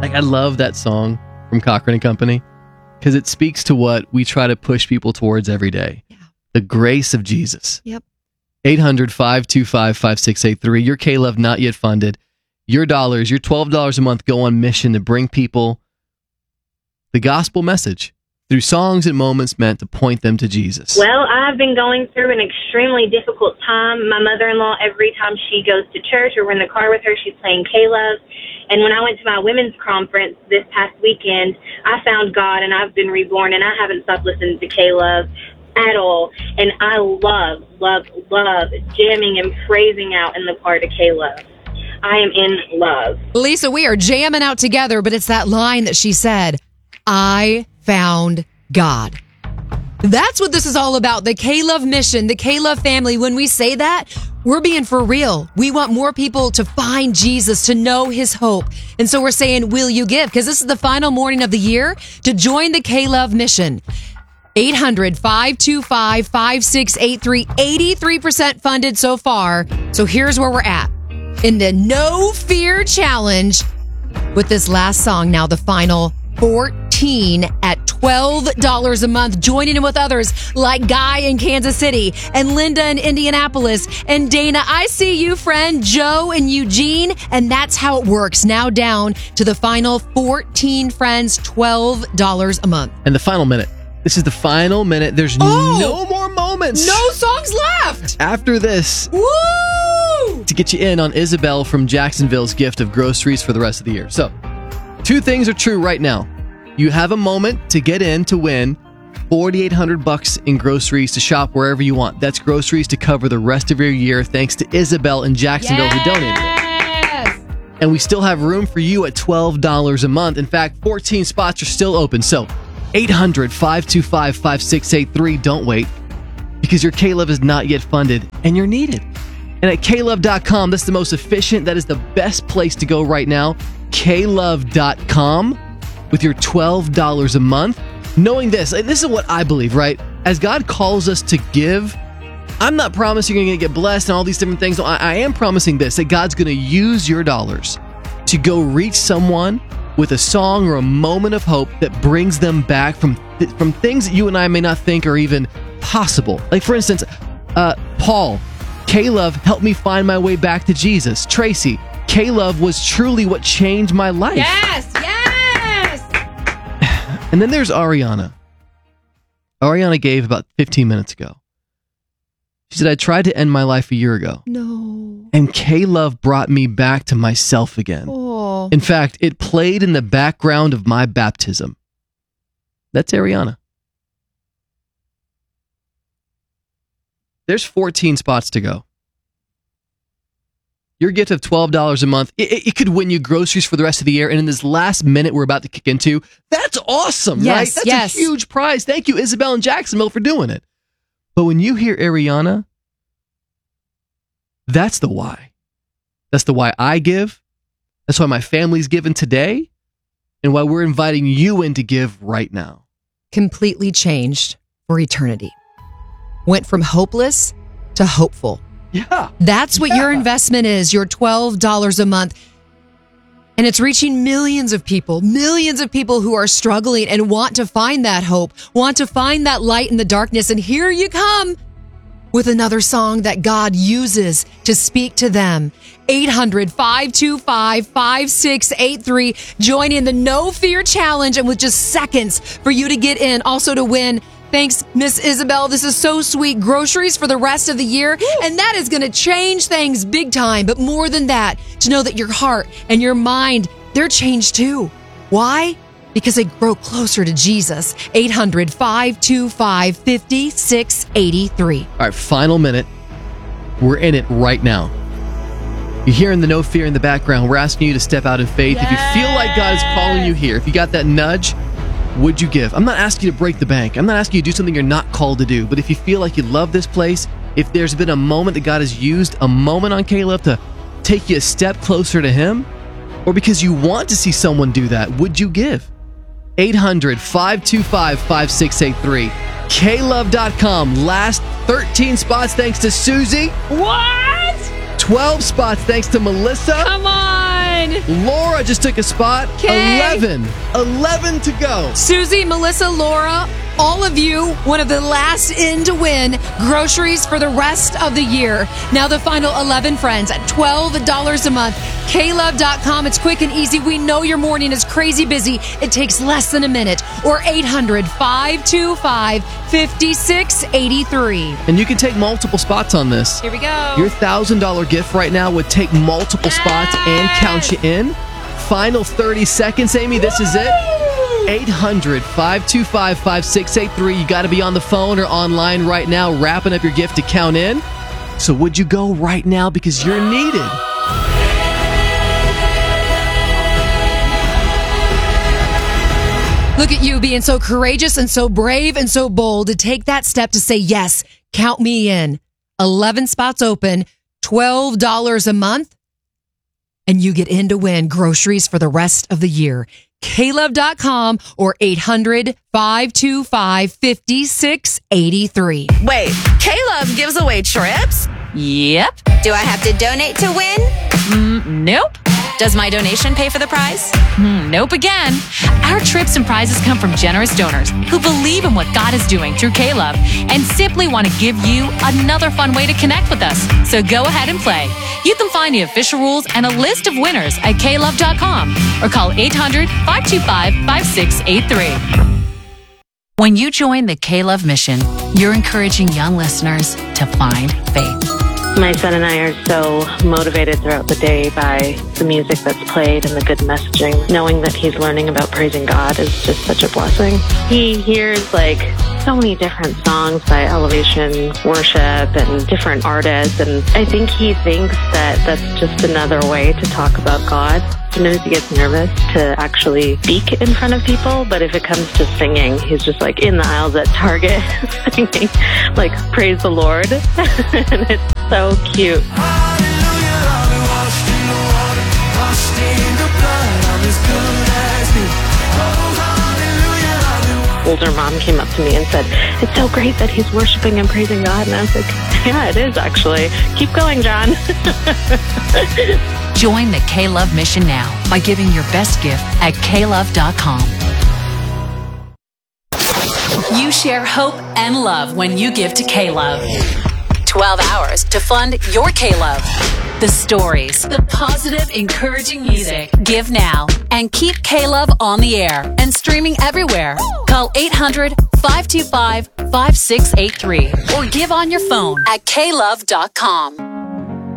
Like, I love that song from Cochran and Company because it speaks to what we try to push people towards every day. Yeah. The grace of Jesus. Yep. 800-525-5683. Your K-Love not yet funded. Your dollars, your $12 a month go on mission to bring people the gospel message through songs and moments meant to point them to Jesus. Well, I've been going through an extremely difficult time. My mother-in-law, every time she goes to church or we're in the car with her, she's playing K-Love. And when I went to my women's conference this past weekend, I found God and I've been reborn, and I haven't stopped listening to K-Love at all. And I love jamming and praising out in the car to K-Love. I am in love. Lisa, we are jamming out together, but it's that line that she said, I found God. That's what this is all about. The K-Love mission, the K-Love family. When we say that, we're being for real. We want more people to find Jesus, to know his hope. And so we're saying, will you give? Because this is the final morning of the year to join the K-Love mission. 800-525-5683. 83% funded so far. So here's where we're at. In the No Fear Challenge with this last song, now the final 14 at $12 a month, joining in with others like Guy in Kansas City and Linda in Indianapolis and Dana, I see you, friend, Joe and Eugene. And that's how it works. Now down to the final 14 friends, $12 a month. And the final minute. This is the final minute. There's no more moments. No songs left. After this. Woo! To get you in on Isabel from Jacksonville's gift of groceries for the rest of the year. So, two things are true right now. You have a moment to get in to win $4,800 in groceries to shop wherever you want. That's groceries to cover the rest of your year, thanks to Isabel in Jacksonville who donated it. And we still have room for you at $12 a month. In fact, 14 spots are still open. So, 800-525-5683. Don't wait, because your K-Love is not yet funded and you're needed. And at klove.com, that's the most efficient, that is the best place to go right now. klove.com with your $12 a month. Knowing this, and this is what I believe, right? As God calls us to give, I'm not promising you're going to get blessed and all these different things. No, I am promising this, that God's going to use your dollars to go reach someone with a song or a moment of hope that brings them back from things that you and I may not think are even possible. Like, for instance, Paul, K-Love helped me find my way back to Jesus. Tracy, K-Love was truly what changed my life. Yes, yes! And then there's Ariana. Ariana gave about 15 minutes ago. She said, I tried to end my life a year ago. No. And K-Love brought me back to myself again. Oh. In fact, it played in the background of my baptism. That's Ariana. There's 14 spots to go. Your gift of $12 a month, it could win you groceries for the rest of the year. And in this last minute we're about to kick into, that's awesome, right? That's a huge prize. Thank you, Isabel and Jacksonville, for doing it. But when you hear Ariana, that's the why. That's the why I give. That's why my family's giving today. And why we're inviting you in to give right now. Completely changed for eternity. Went from hopeless to hopeful. Yeah. That's what your investment is, your $12 a month. And it's reaching millions of people who are struggling and want to find that hope, want to find that light in the darkness. And here you come with another song that God uses to speak to them. 800-525-5683. Join in the No Fear Challenge, and with just seconds for you to get in, also to win. Thanks, Miss Isabel. This is so sweet. Groceries for the rest of the year. And that is going to change things big time. But more than that, to know that your heart and your mind, they're changed too. Why? Because they grow closer to Jesus. 800-525-5683. All right, final minute. We're in it right now. You're hearing the No Fear in the background. We're asking you to step out in faith. Yes. If you feel like God is calling you here, if you got that nudge, would you give? I'm not asking you to break the bank. I'm not asking you to do something you're not called to do. But if you feel like you love this place, if there's been a moment that God has used, a moment on K-Love to take you a step closer to Him, or because you want to see someone do that, would you give? 800-525-5683. klove.com. Last 13 spots thanks to Susie. What? 12 spots thanks to Melissa. Come on. 10. Laura just took a spot. Okay. 11 to go. Susie, Melissa, Laura, all of you, one of the last in to win groceries for the rest of the year. Now the final 11 friends at $12 a month. KLove.com. It's quick and easy. We know your morning is crazy busy. It takes less than a minute. Or 800-525-5683. And you can take multiple spots on this. Here we go. Your $1,000 gift right now would take multiple spots and count you in. Final 30 seconds, Amy. This is it. 800-525-5683. You got to be on the phone or online right now, wrapping up your gift to count in. So would you go right now because you're needed? Look at you being so courageous and so brave and so bold to take that step to say, yes, count me in. 11 spots open, $12 a month, and you get in to win groceries for the rest of the year. KLove.com or 800-525-5683. Wait, K-Love gives away trips? Yep. Do I have to donate to win? Nope. Does my donation pay for the prize? Nope again. Our trips and prizes come from generous donors who believe in what God is doing through K-Love and simply want to give you another fun way to connect with us. So go ahead and play. You can find the official rules and a list of winners at klove.com or call 800-525-5683. When you join the K-Love mission, you're encouraging young listeners to find faith. My son and I are so motivated throughout the day by the music that's played and the good messaging. Knowing that he's learning about praising God is just such a blessing. He hears so many different songs by Elevation Worship and different artists, and I think he thinks that that's just another way to talk about God. Sometimes he gets nervous to actually speak in front of people, but if it comes to singing, he's just in the aisles at Target singing, praise the Lord. And it's so cute. Older mom came up to me and said, "It's so great that he's worshiping and praising God." And I was like, yeah, it is actually. Keep going, John. Join the K-Love mission now by giving your best gift at klove.com. You share hope and love when you give to K-Love. 12 hours to fund your K-Love. The stories, the positive, encouraging music. Give now and keep K-Love on the air and streaming everywhere. Call 800-525-5683 or give on your phone at klove.com.